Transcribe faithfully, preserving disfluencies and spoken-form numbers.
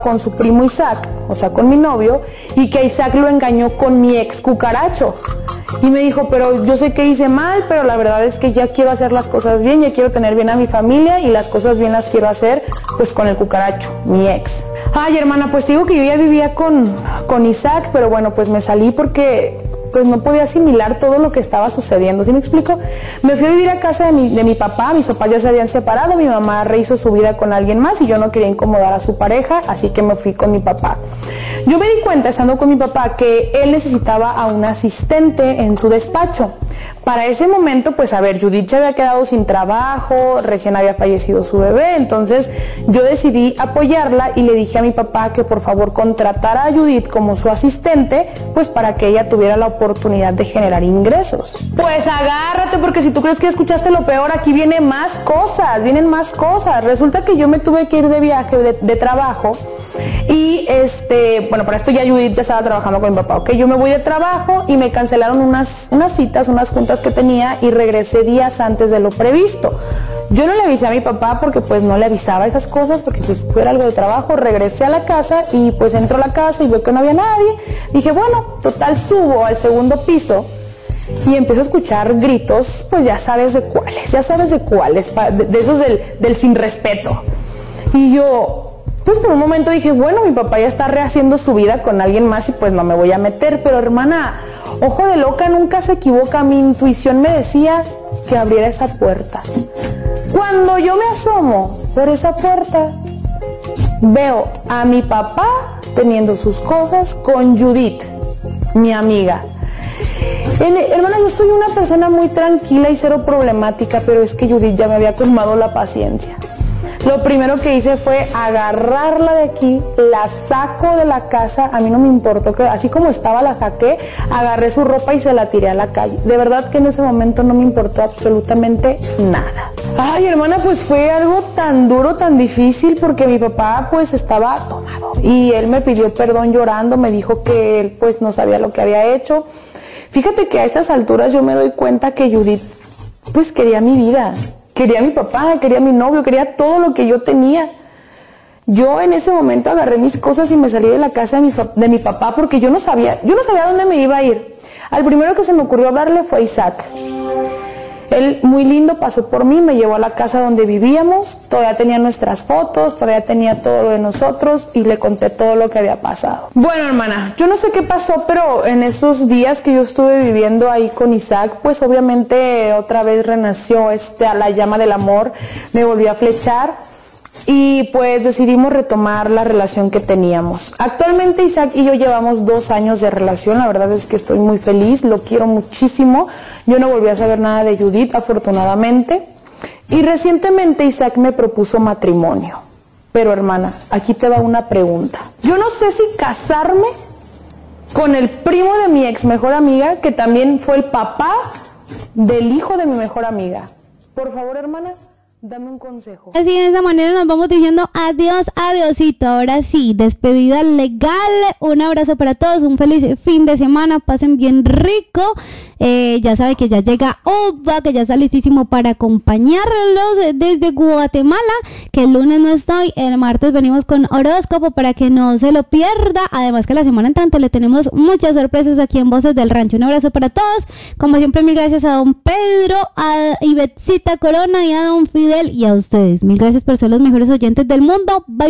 con su primo Isaac, o sea, con mi novio, y que Isaac lo engañó con mi ex cucaracho. Y me dijo, pero yo sé que hice mal, pero la verdad es que ya quiero hacer las cosas bien, ya quiero tener bien a mi familia y las cosas bien las quiero hacer pues con el cucaracho, mi ex. Ay, hermana, pues digo que yo ya vivía con, con Isaac, pero bueno, pues me salí porque pues no podía asimilar todo lo que estaba sucediendo, ¿sí me explico? Me fui a vivir a casa de mi, de mi papá, mis papás ya se habían separado, mi mamá rehizo su vida con alguien más y yo no quería incomodar a su pareja, así que me fui con mi papá. Yo me di cuenta, estando con mi papá, que él necesitaba a un asistente en su despacho. Para ese momento, pues a ver, Judith se había quedado sin trabajo, recién había fallecido su bebé, entonces yo decidí apoyarla y le dije a mi papá que por favor contratara a Judith como su asistente, pues para que ella tuviera la oportunidad de generar ingresos. Pues agárrate, porque si tú crees que escuchaste lo peor, aquí vienen más cosas, vienen más cosas. Resulta que yo me tuve que ir de viaje, de, de trabajo, y este, bueno, para esto ya Judith ya estaba trabajando con mi papá, ¿ok? Yo me voy de trabajo y me cancelaron unas, unas citas, unas juntas que tenía y regresé días antes de lo previsto. Yo no le avisé a mi papá porque pues no le avisaba esas cosas porque pues fuera algo de trabajo. Regresé a la casa y pues entro a la casa y veo que no había nadie. Dije, bueno, total, subo al segundo piso y empiezo a escuchar gritos, pues ya sabes de cuáles, ya sabes de cuáles, de, de esos del, del sin respeto. Y yo, pues por un momento dije, bueno, mi papá ya está rehaciendo su vida con alguien más y pues no me voy a meter. Pero hermana, ojo de loca nunca se equivoca, mi intuición me decía que abriera esa puerta. Cuando yo me asomo por esa puerta, veo a mi papá teniendo sus cosas con Judith, mi amiga. El, hermana, yo soy una persona muy tranquila y cero problemática, pero es que Judith ya me había colmado la paciencia. Lo primero que hice fue agarrarla de aquí, la saco de la casa, a mí no me importó, que así como estaba la saqué, agarré su ropa y se la tiré a la calle. De verdad que en ese momento no me importó absolutamente nada. Ay, hermana, pues fue algo tan duro, tan difícil, porque mi papá pues estaba tomado y él me pidió perdón llorando, me dijo que él pues no sabía lo que había hecho. Fíjate que a estas alturas yo me doy cuenta que Judith pues quería mi vida. Quería a mi papá, quería a mi novio, quería todo lo que yo tenía. Yo en ese momento agarré mis cosas y me salí de la casa de mi, de mi papá porque yo no sabía, yo no sabía a dónde me iba a ir. Al primero que se me ocurrió hablarle fue a Isaac. Él, muy lindo, pasó por mí, me llevó a la casa donde vivíamos, todavía tenía nuestras fotos, todavía tenía todo lo de nosotros y le conté todo lo que había pasado. Bueno, hermana, yo no sé qué pasó, pero en esos días que yo estuve viviendo ahí con Isaac, pues obviamente otra vez renació este, a la llama del amor, me volvió a flechar. Y pues decidimos retomar la relación que teníamos. Actualmente Isaac y yo llevamos dos años de relación, la verdad es que estoy muy feliz, lo quiero muchísimo. Yo no volví a saber nada de Judith, afortunadamente. Y recientemente Isaac me propuso matrimonio. Pero hermana, aquí te va una pregunta. Yo no sé si casarme con el primo de mi ex mejor amiga, que también fue el papá del hijo de mi mejor amiga. Por favor, hermana, dame un consejo. Así de esa manera nos vamos diciendo adiós, adiosito. Ahora sí, despedida legal. Un abrazo para todos, un feliz fin de semana. Pasen bien rico. Eh, ya sabe que ya llega Ova, que ya está listísimo para acompañarlos desde Guatemala. Que el lunes no estoy, el martes venimos con horóscopo para que no se lo pierda. Además que la semana entrante le tenemos muchas sorpresas aquí en Voces del Rancho. Un abrazo para todos. Como siempre, mil gracias a don Pedro, a Ibetzita Corona y a don Fidel y a ustedes. Mil gracias por ser los mejores oyentes del mundo. Bye.